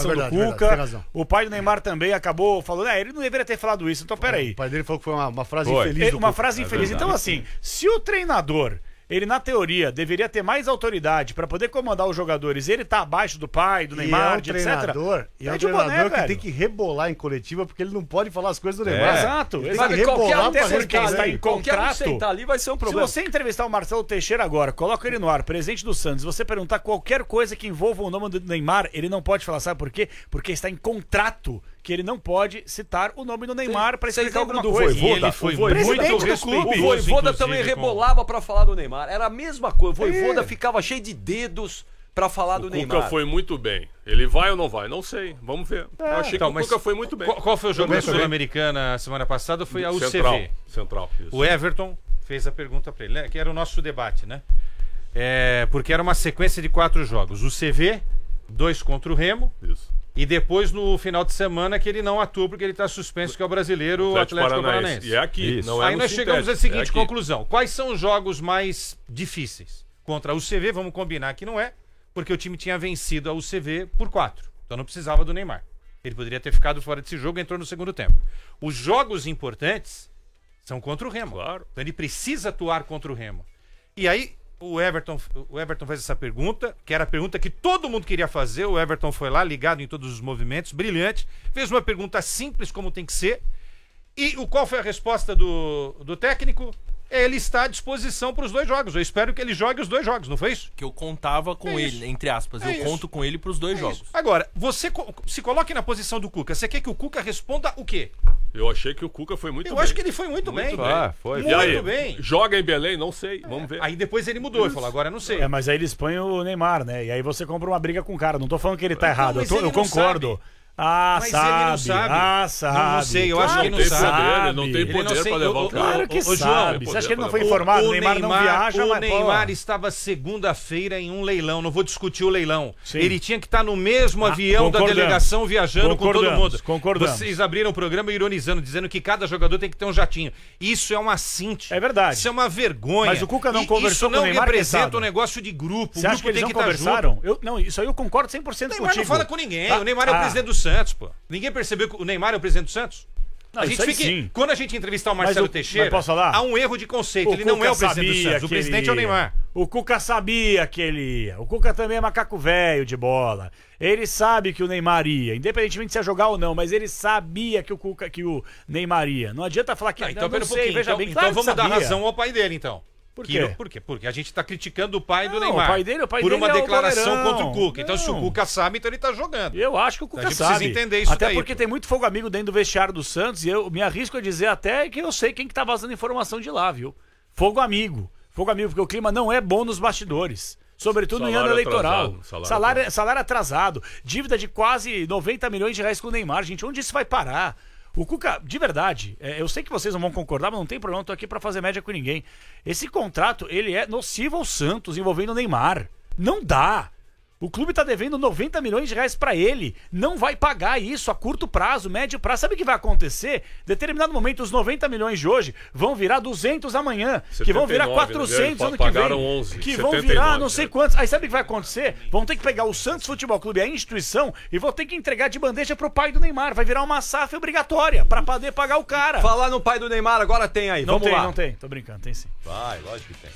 situação do Cuca. O pai do Neymar também acabou falando, ele não deveria ter falado isso, então peraí. O pai dele falou que foi uma frase infeliz. Uma frase infeliz. Então, assim, se o treinador, ele na teoria deveria ter mais autoridade pra poder comandar os jogadores, ele tá abaixo do pai, do Neymar, etc. E é um treinador que tem que rebolar em coletiva, porque ele não pode falar as coisas do Neymar. Exato. Sabe, Porque está em contrato. Sentar ali vai ser um problema. Se você entrevistar o Marcelo Teixeira agora, coloca ele no ar, presidente do Santos, você perguntar qualquer coisa que envolva o nome do Neymar, ele não pode falar, sabe por quê? Porque está em contrato que ele não pode citar o nome do Neymar para explicar alguma coisa. Voivoda, foi muito respeitoso. O Voivoda também rebolava pra falar do Neymar. Era a mesma coisa. O Voivoda ficava cheio de dedos pra falar do Neymar. O Cuca foi muito bem. Ele vai ou não vai? Não sei. Vamos ver. Eu achei que o Cuca foi muito bem. Qual foi o jogo da Sul-Americana semana passada? Foi a UCV. Central. Isso. O Everton fez a pergunta pra ele, que era o nosso debate, né? Porque era uma sequência de 4 jogos. O CV, 2 contra o Remo. Isso. E depois, no final de semana, que ele não atua porque ele está suspenso, que é o brasileiro Atlético Paranaense. E é aqui, não é Aí nós chegamos à seguinte conclusão. Quais são os jogos mais difíceis? Contra a UCV, vamos combinar que não é, porque o time tinha vencido a UCV por 4. Então não precisava do Neymar. Ele poderia ter ficado fora desse jogo e entrou no segundo tempo. Os jogos importantes são contra o Remo. Claro. Então ele precisa atuar contra o Remo. E aí... O Everton fez essa pergunta, que era a pergunta que todo mundo queria fazer. O Everton foi lá, ligado em todos os movimentos, brilhante. Fez uma pergunta simples, como tem que ser. E qual foi a resposta do técnico? Ele está à disposição para os 2 jogos. Eu espero que ele jogue os 2 jogos, não foi isso? Que eu contava com ele, entre aspas. Eu conto com ele para os 2 jogos. Agora, você se coloque na posição do Cuca. Você quer que o Cuca responda o quê? Eu achei que o Cuca foi muito bem. Eu acho que ele foi muito bem. Foi. Muito bem. Joga em Belém? Não sei. Vamos ver. Aí depois ele mudou e falou, agora não sei. Mas aí eles põem o Neymar, né? E aí você compra uma briga com o cara. Não tô falando que ele tá errado. Eu concordo. Mas ele não sabe. Sabe. Não sei, eu acho que ele não sabe. Ele não tem poder pra levar o cara. Claro que sabe. Você acha que ele não foi informado? O Neymar não viaja, mas... O Neymar estava segunda-feira em um leilão. Não vou discutir o leilão. Sim. Ele tinha que estar no mesmo avião da delegação viajando com todo mundo. Concordamos. Vocês abriram o programa ironizando, dizendo que cada jogador tem que ter um jatinho. Isso é uma cinte. É verdade. Isso é uma vergonha. Mas o Cuca não conversou com o Neymar. Isso não representa um negócio de grupo. Você acha que eles não conversaram? Não, isso aí eu concordo 100% contigo. O Neymar não fala com ninguém. O Neymar é o presidente do Santos, pô. Ninguém percebeu que o Neymar é o presidente do Santos? Não, quando a gente entrevistar o Marcelo Teixeira, posso falar? há um erro de conceito. Ele não é o presidente do Santos. O presidente é o Neymar. O Cuca sabia que ele ia. O Cuca também é macaco velho de bola. Ele sabe que o Neymar ia, independentemente se ia jogar ou não, mas ele sabia que o Neymar ia. Não adianta falar que então, não sei, veja bem. Então vamos dar razão ao pai dele, então. Por quê? Por quê? Porque a gente tá criticando o pai do Neymar. O pai dele por uma declaração contra o Cuca. Então, se o Cuca sabe, então ele tá jogando. Eu acho que o Cuca sabe. A gente sabe. precisa entender isso até porque tem muito fogo amigo dentro do vestiário do Santos e eu me arrisco a dizer até que eu sei quem que tá vazando informação de lá, viu? Fogo amigo. Fogo amigo, porque o clima não é bom nos bastidores. Sobretudo em ano eleitoral. Salário atrasado. Dívida de quase 90 milhões de reais com o Neymar. Gente, onde isso vai parar? O Cuca, de verdade, eu sei que vocês não vão concordar, mas não tem problema, eu tô aqui pra fazer média com ninguém. Esse contrato, ele é nocivo ao Santos, envolvendo o Neymar. Não dá. O clube tá devendo 90 milhões de reais pra ele. Não vai pagar isso a curto prazo, médio prazo. Sabe o que vai acontecer? Em determinado momento, os 90 milhões de hoje vão virar 200 amanhã. 79, que vão virar 400 ano que vem. 11, que 79, vão virar não sei quantos. Aí sabe o que vai acontecer? Vão ter que pegar o Santos Futebol Clube, a instituição, e vão ter que entregar de bandeja pro pai do Neymar. Vai virar uma SAF obrigatória pra poder pagar o cara. Falar no pai do Neymar agora tem aí. Vamos lá. Não tem. Tô brincando, tem sim. Vai, lógico que tem.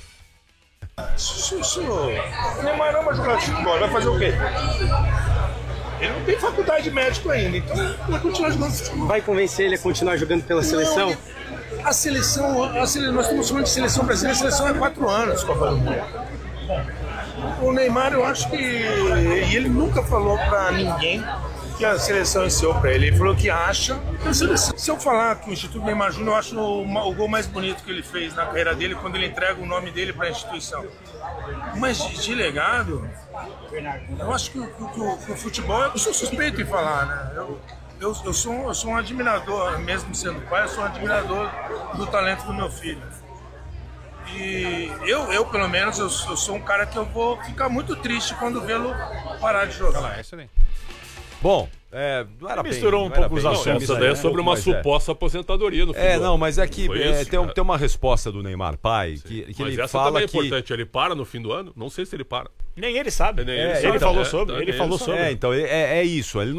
O Neymar não é jogador de futebol, vai fazer o quê? Ele não tem faculdade médica ainda, então vai continuar jogando futebol. Vai convencer ele a continuar jogando pela seleção? A seleção, nós estamos falando de seleção brasileira, a seleção é 4 anos, Copa do Mundo. O Neymar, eu acho que ele nunca falou pra ninguém que a seleção ensinou pra ele. Ele falou que acha que a seleção. Se eu falar que o Instituto Neymar Júnior, eu acho o gol mais bonito que ele fez na carreira dele quando ele entrega o nome dele pra instituição. Mas de legado, eu acho que o futebol, eu sou suspeito em falar, né? Eu sou um admirador, mesmo sendo pai, eu sou um admirador do talento do meu filho. E eu pelo menos, eu sou um cara que eu vou ficar muito triste quando vê-lo parar de jogar. É excelente. Bom, não era misturou um pouco os assuntos. Essa daí é sobre uma suposta aposentadoria no futebol. Não, mas é que tem uma resposta do Neymar pai que mas ele essa fala também é que... importante. Ele para no fim do ano? Não sei se ele para. Nem ele sabe. Nem ele Ele falou sobre. Então, é isso. Ele